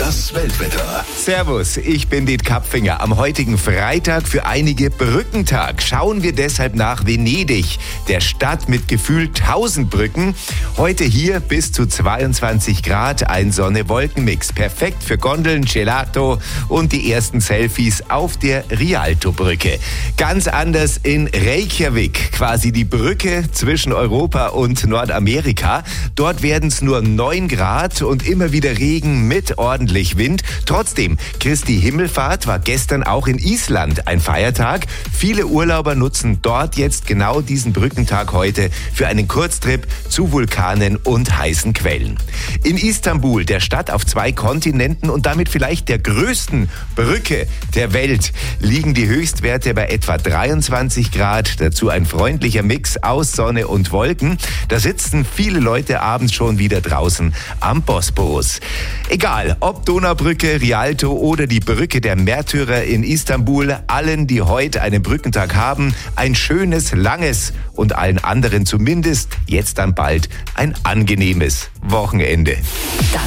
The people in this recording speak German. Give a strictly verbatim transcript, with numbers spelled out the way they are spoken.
Das Weltwetter. Servus, ich bin Diet Kapfinger. Am heutigen Freitag für einige Brückentag schauen wir deshalb nach Venedig, der Stadt mit gefühlt tausend Brücken. Heute hier bis zu zweiundzwanzig Grad, ein Sonne-Wolken-Mix. Perfekt für Gondeln, Gelato und die ersten Selfies auf der Rialto-Brücke. Ganz anders in Reykjavik, quasi die Brücke zwischen Europa und Nordamerika. Dort werden es nur neun Grad und immer wieder Regen mit ordentlich Wind. Trotzdem, Christi Himmelfahrt war gestern auch in Island ein Feiertag. Viele Urlauber nutzen dort jetzt genau diesen Brückentag heute für einen Kurztrip zu Vulkanen und heißen Quellen. In Istanbul, der Stadt auf zwei Kontinenten und damit vielleicht der größten Brücke der Welt, liegen die Höchstwerte bei etwa dreiundzwanzig Grad. Dazu ein freundlicher Mix aus Sonne und Wolken. Da sitzen viele Leute abends schon wieder draußen am Bosporus. Egal, ob Donaubrücke, Rialto oder die Brücke der Märtyrer in Istanbul, allen, die heute einen Brückentag haben, ein schönes, langes und allen anderen zumindest jetzt dann bald ein angenehmes Wochenende.